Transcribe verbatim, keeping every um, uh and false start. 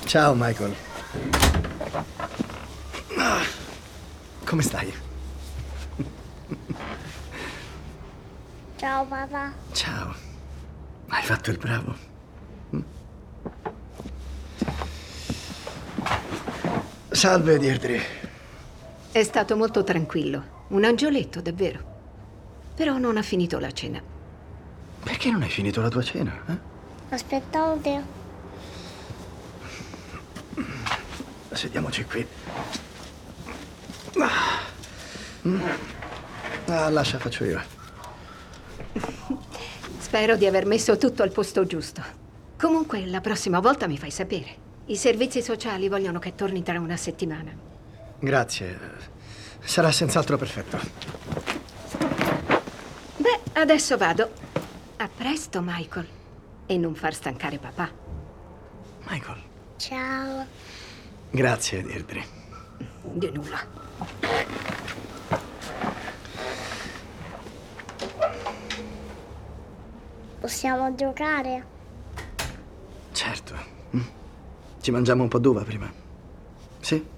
Ciao, Michael. Ah, come stai? Ciao papà. Ciao. Hai fatto il bravo. Mm. Salve, Deirdre. È stato molto tranquillo. Un angioletto, davvero. Però non ha finito la cena. Perché non hai finito la tua cena? Eh? Aspettavo te. Sediamoci qui. Ah, Mm. Ah, lascia, faccio io. Spero di aver messo tutto al posto giusto. Comunque, la prossima volta mi fai sapere. I servizi sociali vogliono che torni tra una settimana. Grazie. Sarà senz'altro perfetto. Beh, adesso vado. A presto, Michael. E non far stancare papà. Michael. Ciao. Grazie, Deirdre. Di nulla. Possiamo giocare? Certo. Mm. Ci mangiamo un po' d'uva prima? Sì?